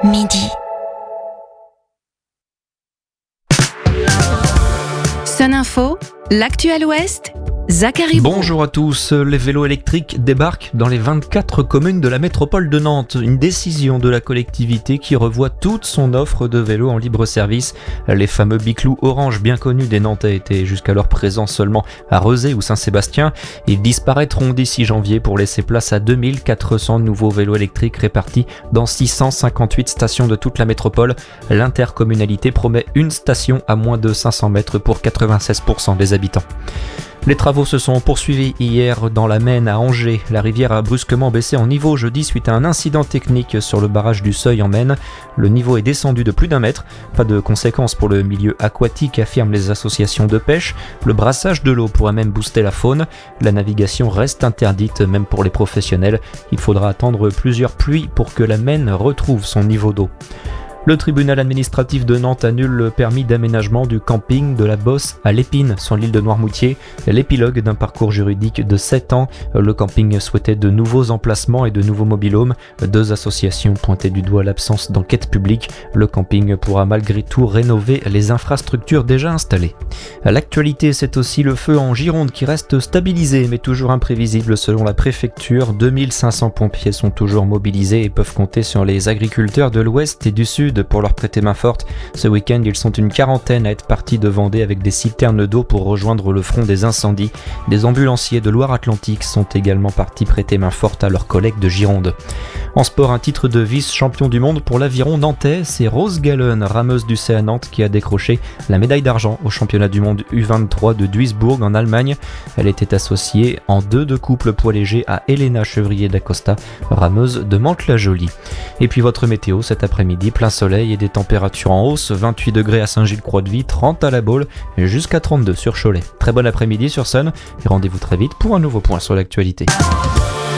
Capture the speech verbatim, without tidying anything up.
midi. Sun Info, l'actuel Ouest, Zachary Brou. Bonjour à tous, les vélos électriques débarquent dans les vingt-quatre communes de la métropole de Nantes. Une décision de la collectivité qui revoit toute son offre de vélos en libre service. Les fameux biclous orange bien connus des Nantais étaient jusqu'alors présents seulement à Rezé ou Saint-Sébastien. Ils disparaîtront d'ici janvier pour laisser place à deux mille quatre cents nouveaux vélos électriques répartis dans six cent cinquante-huit stations de toute la métropole. L'intercommunalité promet une station à moins de cinq cents mètres pour quatre-vingt-seize pour cent des habitants. Les travaux se sont poursuivis hier dans la Maine à Angers. La rivière a brusquement baissé en niveau jeudi suite à un incident technique sur le barrage du Seuil en Maine. Le niveau est descendu de plus d'un mètre. Pas de conséquences pour le milieu aquatique, affirment les associations de pêche. Le brassage de l'eau pourrait même booster la faune. La navigation reste interdite, même pour les professionnels. Il faudra attendre plusieurs pluies pour que la Maine retrouve son niveau d'eau. Le tribunal administratif de Nantes annule le permis d'aménagement du camping de la Bosse à l'Épine, sur l'île de Noirmoutier. L'épilogue d'un parcours juridique de sept ans. Le camping souhaitait de nouveaux emplacements et de nouveaux mobil-homes. Deux associations pointaient du doigt l'absence d'enquête publique. Le camping pourra malgré tout rénover les infrastructures déjà installées. À l'actualité, c'est aussi le feu en Gironde qui reste stabilisé mais toujours imprévisible selon la préfecture. deux mille cinq cents pompiers sont toujours mobilisés et peuvent compter sur les agriculteurs de l'ouest et du sud pour leur prêter main forte. Ce week-end, ils sont une quarantaine à être partis de Vendée avec des citernes d'eau pour rejoindre le front des incendies. Des ambulanciers de Loire-Atlantique sont également partis prêter main forte à leurs collègues de Gironde. En sport, un titre de vice-champion du monde pour l'aviron nantais, c'est Rose Gallen, rameuse du C A Nantes, qui a décroché la médaille d'argent au championnat du monde U vingt-trois de Duisbourg en Allemagne. Elle était associée en deux de couple poids léger à Elena Chevrier d'Acosta, rameuse de Mantes-la-Jolie. Et puis votre météo cet après-midi, plein soleil et des températures en hausse, vingt-huit degrés à Saint-Gilles-Croix-de-Vie, trente à La Baule et jusqu'à trente-deux sur Cholet. Très bon après-midi sur Sun et rendez-vous très vite pour un nouveau point sur l'actualité.